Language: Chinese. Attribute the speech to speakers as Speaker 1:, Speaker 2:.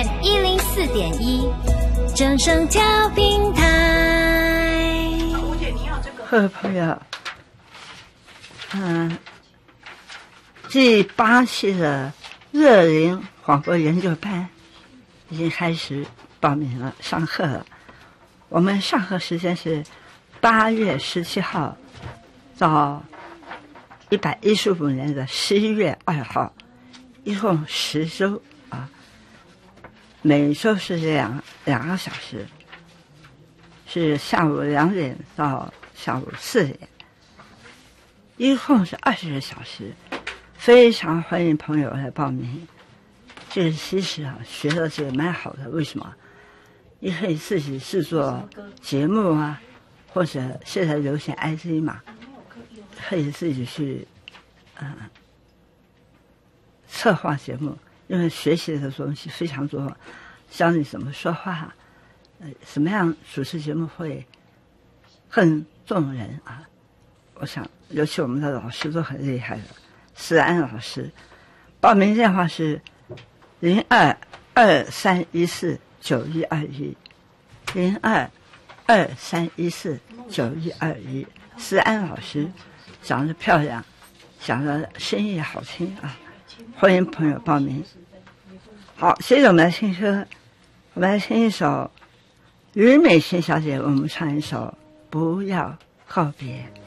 Speaker 1: 104.1，正声调频台。
Speaker 2: 各位朋友，第8期的乐龄广播研究班已经开始报名了，上课了。我们上课时间是8月17号到115年的11月2号，一共10周啊，每周是两个小时，是下午2点到下午4点，一共是20个小时，非常欢迎朋友来报名。这个其实啊，学的这个蛮好的，为什么？你可以自己制作节目啊，或者现在流行 IT 嘛，可以自己去策划节目，因为学习的东西非常多，教你怎么说话，怎么样主持节目会更动人啊。我想尤其我们的老师都很厉害的，思安老师。报名电话是02-2314-9121，02-2314-9121。思安老师长得漂亮，讲的声音也好听啊，欢迎朋友报名。好，接着我们来听歌，我们来听一首于美琴小姐为我们唱一首《不要告别》。